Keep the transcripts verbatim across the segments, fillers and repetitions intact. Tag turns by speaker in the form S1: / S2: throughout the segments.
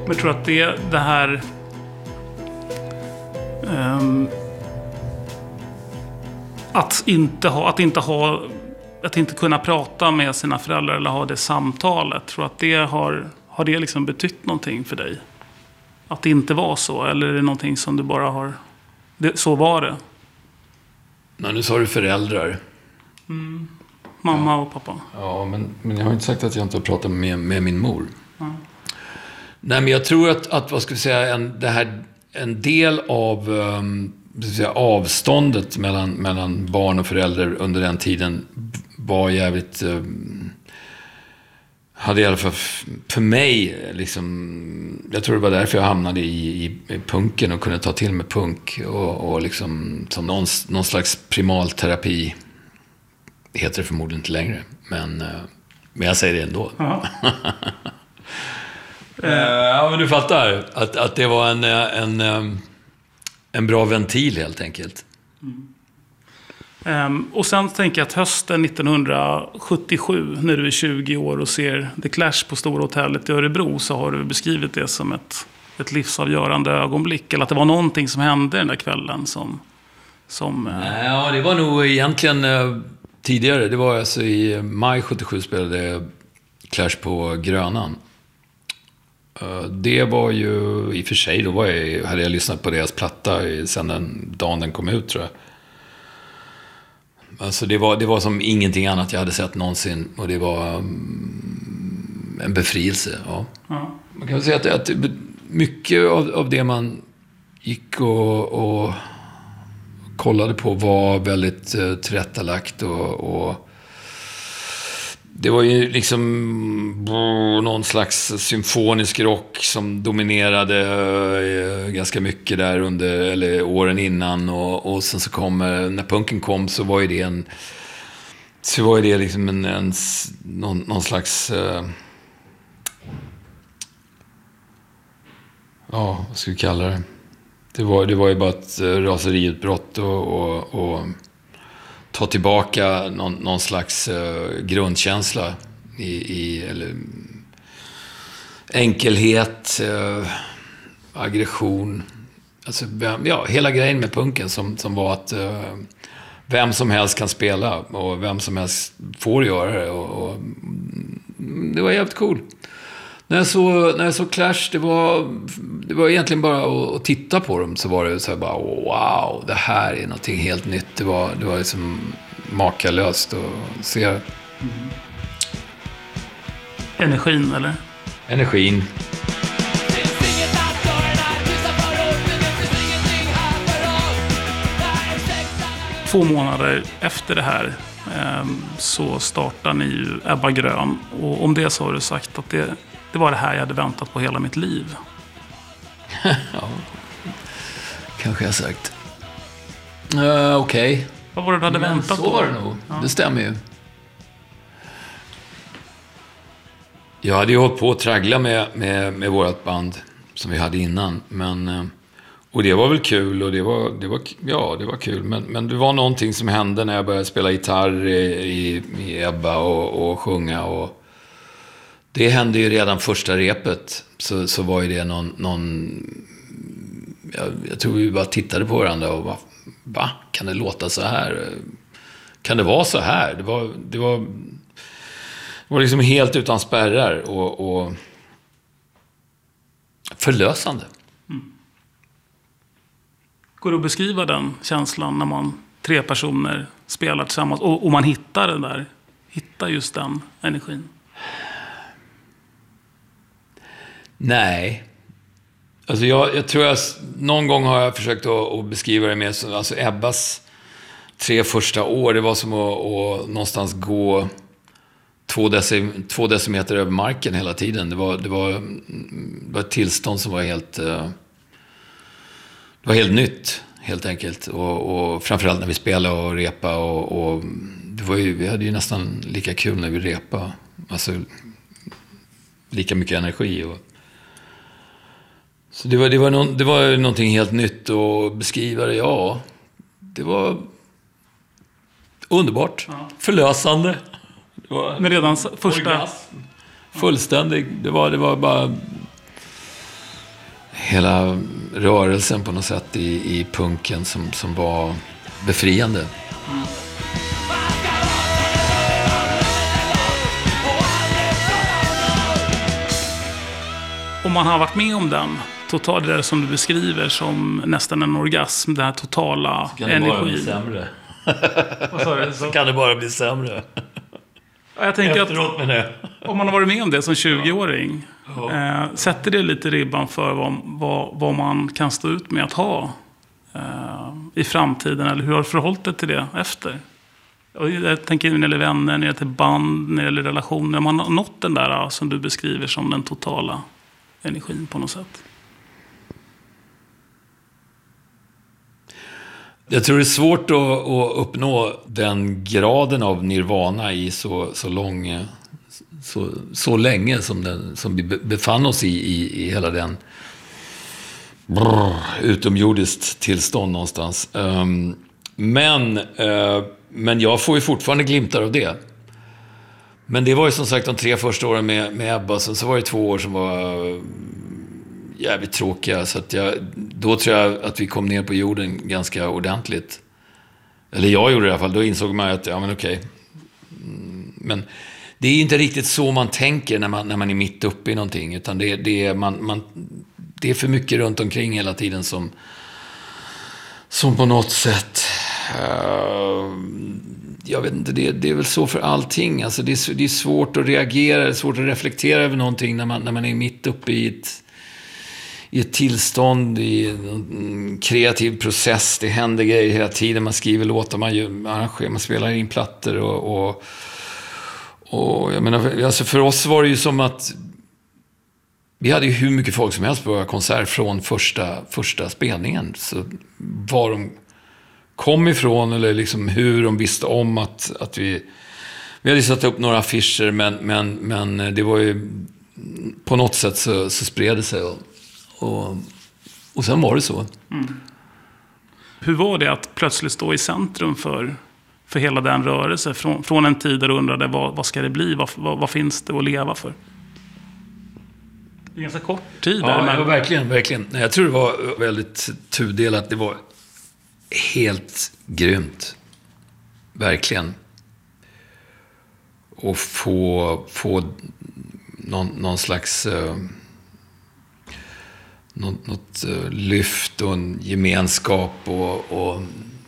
S1: jag tror att det, det här... Um, att, inte ha, att, inte ha, att inte kunna prata med sina föräldrar eller ha det samtalet. Tror att det har, har det liksom betytt någonting för dig? Att det inte var så? Eller är det någonting som du bara har... Det, så var det?
S2: Nej, nu sa du föräldrar.
S1: Mm. Mamma ja. och pappa.
S2: Ja, men, men jag har inte sagt att jag inte har pratat med, med min mor. Mm. Nej, men jag tror att, att vad ska vi säga, en, det här, en del av um, säga, avståndet mellan, mellan barn och föräldrar under den tiden var jävligt... Um, hade i alla fall för mig liksom, jag tror det var därför jag hamnade i, i, i punken och kunde ta till mig punk och, och liksom som någon, någon slags primalterapi. Det heter det förmodligen inte längre, men, men jag säger det ändå. Ja, men du fattar att, att det var en, en, en bra ventil helt enkelt.
S1: Mm. Um, och sen tänker jag att hösten nittonhundrasjuttiosju, när du är tjugo år och ser The Clash på Stora hotellet i Örebro, så har du beskrivit det som ett, ett livsavgörande ögonblick. Eller att det var någonting som hände den där kvällen som... som uh...
S2: Ja, det var nog egentligen uh, tidigare. Det var alltså i maj sjuttiosju spelade jag Clash på Grönan. Uh, det var ju, i och för sig, då var jag, hade jag lyssnat på deras platta sen den dagen den kom ut, tror jag. Alltså det var, det var som ingenting annat jag hade sett någonsin. Och det var um, en befrielse. Ja. Ja. Man kan väl säga att, att mycket av, av det man gick och, och kollade på var väldigt uh, tillrättalagt. Och, och det var ju liksom brr, någon slags symfonisk rock som dominerade uh, ganska mycket där under, eller åren innan. Och, och sen så kom, uh, när punken kom så var ju det en, så var ju det liksom en, en någon, någon slags, uh, ja, vad ska vi kalla det? Det var, det var ju bara ett uh, raseriutbrott och, och, och ta tillbaka någon, någon slags uh, grundkänsla i, i eller, enkelhet, uh, aggression. Alltså, ja, hela grejen med punken som, som var att uh, vem som helst kan spela och vem som helst får göra det. Och, och, det var jävligt cool. När jag såg, när jag såg Clash, det var, det var egentligen bara att, att titta på dem, så var det så här bara, wow, det här är någonting helt nytt. Det var, det var liksom makalöst att se. Mm.
S1: Energin, eller?
S2: Energin.
S1: Två månader efter det här eh, så startar ni ju Ebba Grön. Och om det så har du sagt att det, det var det här jag hade väntat på hela mitt liv.
S2: Ja, kanske jag har sagt. Uh, Okej. Okay.
S1: Vad var det du hade
S2: Men
S1: väntat
S2: så
S1: på?
S2: var det nog. Ja. Det stämmer ju. Jag hade ju hållit på att traggla med, med, med vårt band som vi hade innan. Men, och det var väl kul. Och det var, det var, ja, det var kul. Men, men det var någonting som hände när jag började spela gitarr i, i, i Ebba och, och sjunga. Och det hände ju redan första repet. Så, så var ju det någon... någon jag, jag tror vi bara tittade på varandra och bara... Va? Kan det låta så här? Kan det vara så här? Det var, det var, det var liksom helt utan spärrar och, och förlösande. Mm.
S1: Går det att beskriva den känslan när man tre personer spelar tillsammans och, och man hittar den där, hittar just den energin?
S2: Nej. Alltså jag, jag tror att någon gång har jag försökt att, att beskriva det med så, alltså Ebbas tre första år, det var som att, att någonstans gå två, decim, två decimeter över marken hela tiden. Det var, det var, det var ett tillstånd som var helt det var helt nytt helt enkelt. Och, och framförallt när vi spelade och repa och, och det var ju, vi hade ju nästan lika kul när vi repa. Alltså lika mycket energi och så det var, det, var någon, det var någonting helt nytt att beskriva det, ja. Det var underbart. Ja. Förlösande. Det var
S1: men redan första...
S2: orgasm. Fullständig. Det var, det var bara... hela rörelsen på något sätt i, i punken som, som var befriande. Mm.
S1: Om man har varit med om den, totalt det där som du beskriver som nästan en orgasm, den här totala
S2: energin.
S1: Kan det
S2: bara bli sämre?
S1: Vad sa du?
S2: Så kan det bara bli sämre.
S1: Jag tänker
S2: Efteråt med det.
S1: Att om man har varit med om det som tjugoåring, ja. eh, sätter det lite ribban för vad, vad, vad man kan stå ut med att ha eh, i framtiden, eller hur har du förhållit dig till det efter? Och jag tänker när det gäller vänner, när det gäller band, när det gäller relationer. Om man har nått den där som du beskriver som den totala energin på något sätt.
S2: Jag tror det är svårt att, att uppnå den graden av nirvana i så, så lång så, så länge som, den, som vi befann oss i, i, i hela den brr, utomjordiskt tillstånd någonstans. Um, men, uh, men jag får ju fortfarande glimtar av det. Men det var ju som sagt de tre första åren med, med Ebba, sen så var det två år som var jävligt tråkiga, så att jag, då tror jag att vi kom ner på jorden ganska ordentligt. Eller jag gjorde det i alla fall. Då insåg man att, ja men okej. Men det är inte riktigt så man tänker när man, när man är mitt uppe i någonting, utan det, det, är, man, man, det är för mycket runt omkring hela tiden som, som på något sätt... Uh, jag vet inte, det, det är väl så för allting. Alltså det, är, det är svårt att reagera, det är svårt att reflektera över någonting när man, när man är mitt uppe i ett, i ett tillstånd, i en kreativ process. Det händer grejer hela tiden. Man skriver låtar, man, gör, arrangerar, man spelar in plattor. Och, och, och jag menar, alltså för oss var det ju som att vi hade ju hur mycket folk som helst på våra konsert från första, första spelningen. Så var de kom ifrån, eller liksom hur de visste om att, att vi... Vi hade satt upp några affischer, men, men, men det var ju... På något sätt så, så spred det sig. Och, och, och sen var det så. Mm.
S1: Hur var det att plötsligt stå i centrum för, för hela den rörelsen? Från, från en tid där du undrade, vad, vad ska det bli? Vad, vad, vad finns det att leva för? Det är ganska kort tid.
S2: Ja,
S1: där, men...
S2: ja verkligen, verkligen. Jag tror det var väldigt tudelat. Det var... helt grymt. Verkligen. Och få, få någon, någon slags uh, något, något uh, lyft och en gemenskap och, och...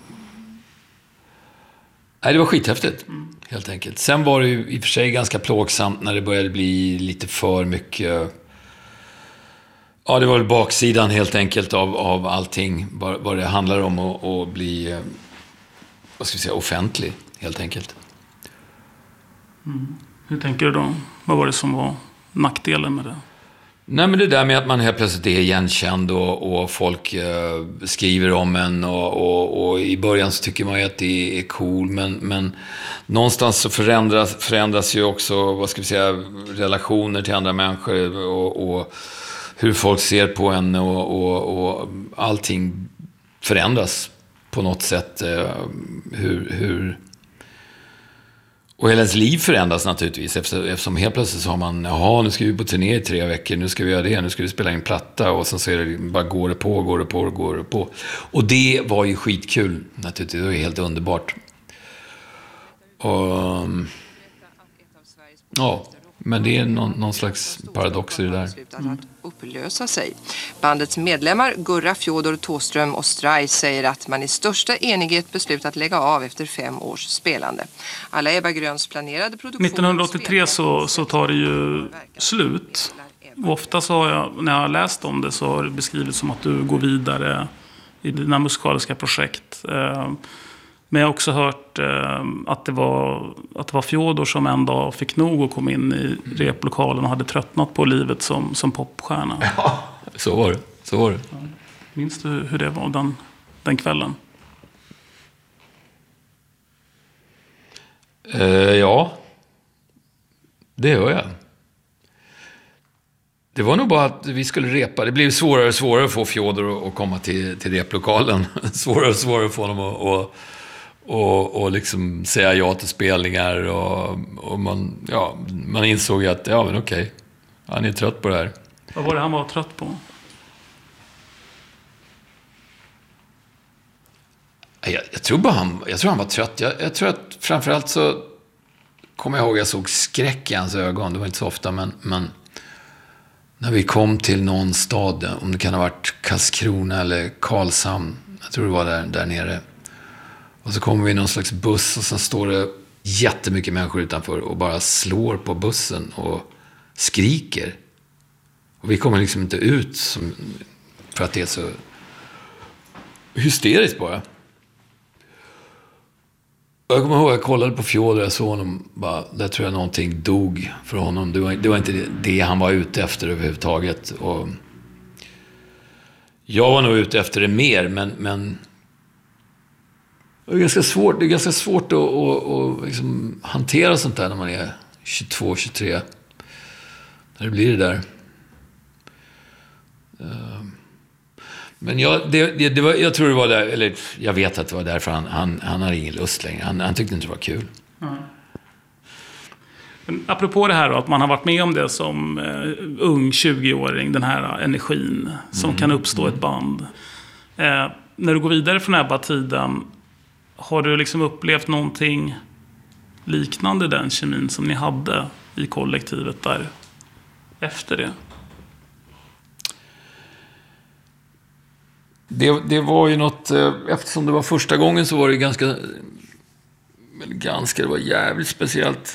S2: Nej, det var skithäftigt, mm. helt enkelt. Sen var det ju i och för sig ganska plågsamt när det började bli lite för mycket... Ja, det var väl baksidan helt enkelt av, av allting. Vad, vad det handlar om att, att bli, vad ska vi säga, offentlig helt enkelt.
S1: Mm. Hur tänker du då? Vad var det som var nackdelen med det?
S2: Nej, men det där med att man helt plötsligt är igenkänd och, och folk eh, skriver om en och, och, och i början så tycker man ju att det är cool, men, men någonstans så förändras, förändras ju också, vad ska vi säga, relationer till andra människor och, och hur folk ser på en och, och, och allting förändras på något sätt. Hur, hur... Och hela ens liv förändras naturligtvis, eftersom helt plötsligt så har man, jaha, nu ska vi på turné i tre veckor, nu ska vi göra det, nu ska vi spela in platta, och sen så är det bara går det på, går det på, går det på. Och det var ju skitkul naturligtvis, det var helt underbart. Och... Ja... Men det är någon, någon slags paradox i det där.
S3: Mm. Att upplösa sig. Bandets medlemmar Gurra, Fjodor, Tåström och Straj säger att man i största enighet beslutat lägga av efter fem års spelande. Alla Ebba Gröns planerade produktion...
S1: nittonhundraåttiotre så, så tar det ju slut. Och ofta så har jag, när jag har läst om det, så har det beskrivits som att du går vidare i dina musikaliska projekt. Men jag har också hört eh, att, det var, att det var Fjodor som en dag fick nog och kom in i replokalen och hade tröttnat på livet som, som popstjärna.
S2: Ja, så var det. Så var det.
S1: Ja. Minns du hur det var den, den kvällen?
S2: Uh, ja, det gör jag. Det var nog bara att vi skulle repa. Det blev svårare och svårare att få Fjodor att komma till, till replokalen. svårare och svårare att få honom att... att Och, och liksom säga ja till spelningar. Och, och man, ja, man insåg att, ja men okej, han är trött på det här.
S1: Vad var det han var trött på?
S2: Jag, jag tror bara han, jag tror han var trött. Jag, jag tror att framförallt så kommer jag ihåg jag såg skräck i hans ögon. Det var inte så ofta, men, men när vi kom till någon stad, om det kan ha varit Karlskrona eller Karlshamn, jag tror det var där, där nere. Och så kommer vi i någon slags buss och sen står det jättemycket människor utanför och bara slår på bussen och skriker. Och vi kommer liksom inte ut som, för att det är så hysteriskt bara. Jag kommer ihåg, jag kollade på Fjodor, jag såg honom bara, där tror jag någonting dog för honom. Det var, det var inte det, det han var ute efter överhuvudtaget. Och jag var nog ute efter det mer, men, men det är ganska svårt, det är ganska svårt att, att, att liksom hantera sånt där när man är tjugotvå tjugotre. När det blir det där. Men jag, det, det, det var, jag tror det var där, eller jag vet att det var därför han, han, han hade ingen lust längre. Han, han tyckte inte det var kul.
S1: Mm. Men apropå det här då, att man har varit med om det som uh, ung tjugoåring, den här energin som mm. kan uppstå mm. ett band. Uh, när du går vidare från Ebba-tiden, har du liksom upplevt någonting liknande den kemin som ni hade i kollektivet där efter det?
S2: Det, det var ju något, eftersom det var första gången så var det ganska, eller ganska, det var jävligt speciellt.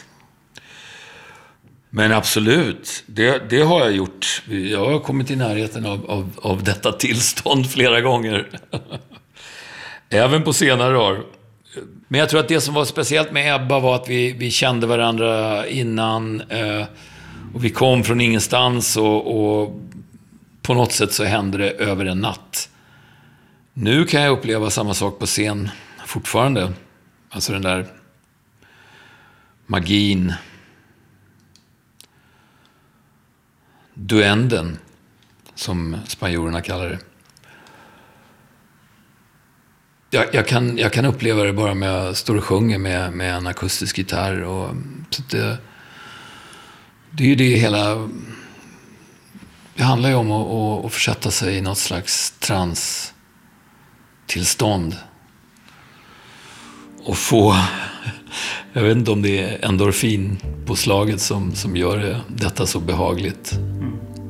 S2: Men absolut, det, det har jag gjort. Jag har kommit i närheten av, av, av detta tillstånd flera gånger. Även på senare år. Men jag tror att det som var speciellt med Ebba var att vi, vi kände varandra innan. Eh, och vi kom från ingenstans och, och på något sätt så hände det över en natt. Nu kan jag uppleva samma sak på scen fortfarande. Alltså den där magin. Duenden, som spanjorerna kallar det. Jag, jag, kan, jag kan uppleva det bara med att jag står och sjunger med, med en akustisk gitarr. Och, så det, det är ju det hela... Det handlar ju om att, att, att försätta sig i något slags transtillstånd. Och få... Jag vet inte om det är endorfin på slaget som, som gör det, detta så behagligt. Mm.